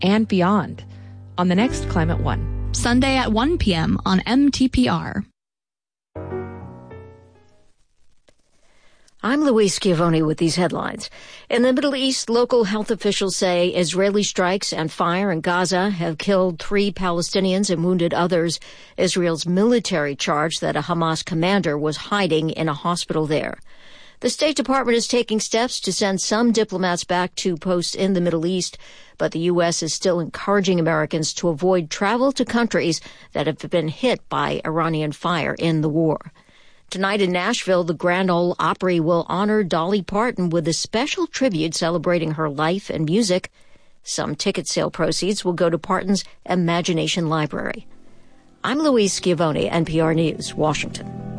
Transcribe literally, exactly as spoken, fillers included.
and beyond on the next Climate One. Sunday at one p.m. on M T P R. I'm Louise Schiavone with these headlines. In the Middle East, local health officials say Israeli strikes and fire in Gaza have killed three Palestinians and wounded others. Israel's military charged that a Hamas commander was hiding in a hospital there. The State Department is taking steps to send some diplomats back to posts in the Middle East, but the U S is still encouraging Americans to avoid travel to countries that have been hit by Iranian fire in the war. Tonight in Nashville, the Grand Ole Opry will honor Dolly Parton with a special tribute celebrating her life and music. Some ticket sale proceeds will go to Parton's Imagination Library. I'm Louise Schiavone, N P R News, Washington.